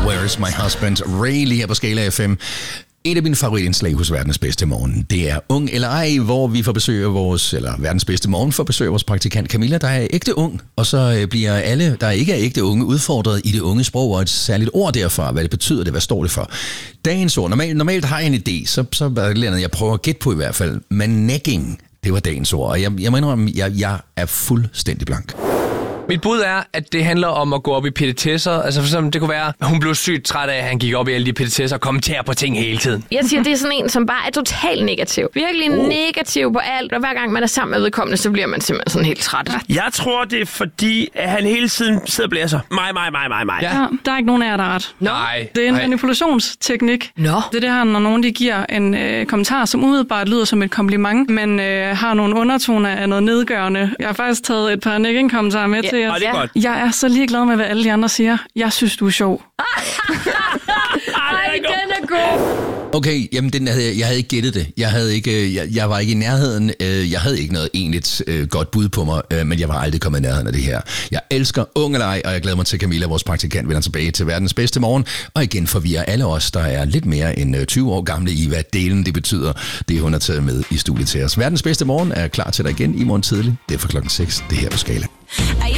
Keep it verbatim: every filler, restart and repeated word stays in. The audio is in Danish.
Where's My Husband? Ray lige her på Skala F M. Et af mine favoritindslag hos Verdens Bedste Morgen, det er Ung eller ej, hvor vi får besøg af vores, eller Verdens Bedste Morgen får besøg af vores praktikant Camilla, der er ægte ung, og så bliver alle, der ikke er ægte unge, udfordret i det unge sprog, og et særligt ord derfra, hvad det betyder det, hvad står det for. Dagens ord, normalt, normalt har jeg en idé, så, så er det noget, jeg prøver at gætte på i hvert fald, men negging, det var dagens ord, og jeg, jeg må indrømme, jeg, jeg er fuldstændig blank. Mit bud er, at det handler om at gå op i petitesser. Altså for eksempel, det kunne være, at hun blev sygt træt af, at han gik op i alle de petitesser og kommenterer på ting hele tiden. Jeg siger, det er sådan en, som bare er totalt negativ. Virkelig oh. negativ på alt, og hver gang man er sammen med vedkommende, så bliver man simpelthen sådan helt træt. Jeg tror, det er fordi, at han hele tiden sidder og blæser. Mig, mig, mig, mig, mig. Ja. Ja, der er ikke nogen af jer, der er ret. Nej. Det er en Nej. manipulationsteknik. Nå. Det er det her, når nogen de giver en øh, kommentar, som umiddelbart lyder som et kompliment, men øh, har nogle undertoner af noget nedgørende. Jeg har faktisk taget et par negging-kommentarer med Ja. til jer. Og det er godt. Jeg er så ligeglad med, hvad alle de andre siger. Jeg synes, du er sjov. Ej, den er god. Okay, jamen den havde jeg, jeg havde ikke gættet det. Jeg havde ikke, jeg, jeg var ikke i nærheden. Øh, jeg havde ikke noget egentligt øh, godt bud på mig, øh, men jeg var aldrig kommet i nærheden af det her. Jeg elsker Ung eller ej, og jeg glæder mig til Camilla, vores praktikant, vender tilbage til Verdens Bedste Morgen, og igen forvirrer alle os, der er lidt mere end tyve år gamle i, hvad delen det betyder. Det hun har taget med i studiet til os. Verdens Bedste Morgen er klar til dig igen i morgen tidlig. Det er for klokken seks. Det her på Skala.